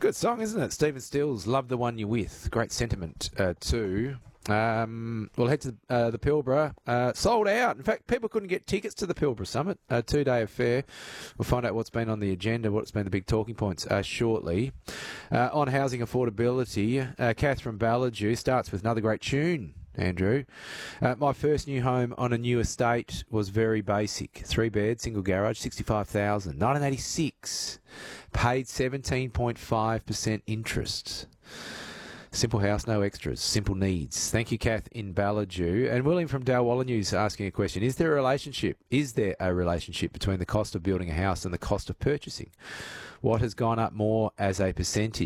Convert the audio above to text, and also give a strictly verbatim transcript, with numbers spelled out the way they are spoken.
Good song, isn't it? Stephen Stills, Love the One You're With. Great sentiment, uh, too. Um, we'll head to uh, the Pilbara. Uh, sold out. In fact, people couldn't get tickets to the Pilbara Summit, a two-day affair. We'll find out what's been on the agenda, what's been the big talking points uh, shortly. Uh, on housing affordability, uh, Catherine Ballaju starts with another great tune, Andrew. Uh, my first new home on a new estate was very basic. Three bed, single garage, sixty-five thousand dollars. nineteen eighty-six. Paid seventeen point five percent interest. Simple house, no extras. Simple needs. Thank you, Kath in Ballaju. And William from Dalwalla News asking a question. Is there a relationship? Is there a relationship between the cost of building a house and the cost of purchasing? What has gone up more as a percentage?